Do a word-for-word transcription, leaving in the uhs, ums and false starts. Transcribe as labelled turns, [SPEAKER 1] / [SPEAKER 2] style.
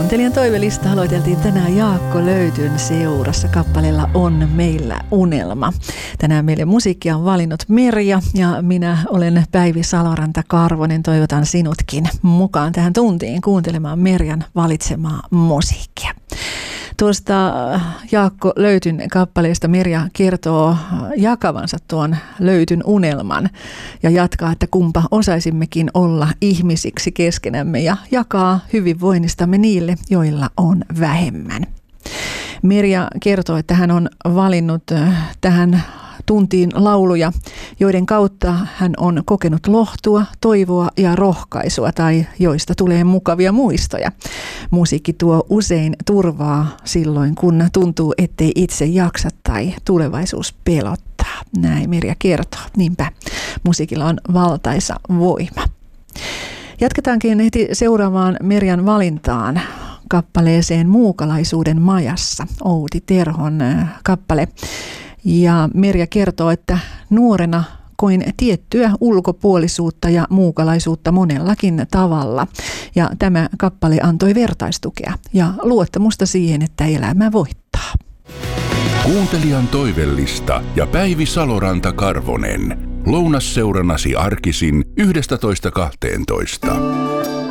[SPEAKER 1] Kuuntelijan toivelista aloiteltiin tänään Jaakko Löytyn seurassa kappaleella On meillä unelma. Tänään meille musiikkia on valinnut Merja ja minä olen Päivi Saloranta-Karvonen. Toivotan sinutkin mukaan tähän tuntiin kuuntelemaan Merjan valitsemaa musiikkia. Tuosta Jaakko Löytyn kappaleesta Merja kertoo jakavansa tuon Löytyn unelman ja jatkaa, että kumpa osaisimmekin olla ihmisiksi keskenämme ja jakaa hyvinvoinnistamme niille, joilla on vähemmän. Merja kertoo, että hän on valinnut tähän tuntiin lauluja, joiden kautta hän on kokenut lohtua, toivoa ja rohkaisua tai joista tulee mukavia muistoja. Musiikki tuo usein turvaa silloin, kun tuntuu, ettei itse jaksa tai tulevaisuus pelottaa. Näin Merja kertoo. Niinpä musiikilla on valtaisa voima. Jatketaankin heti seuraavaan Merjan valintaan kappaleeseen Muukalaisuuden majassa. Outi Terhon kappale. Ja Merja kertoo, että nuorena koin tiettyä ulkopuolisuutta ja muukalaisuutta monellakin tavalla. Ja tämä kappale antoi vertaistukea ja luottamusta siihen, että elämä voittaa.
[SPEAKER 2] Kuuntelijan toivellista ja Päivi Saloranta-Karvonen. Lounasseuranasi arkisin yhdestätoista kahteentoista.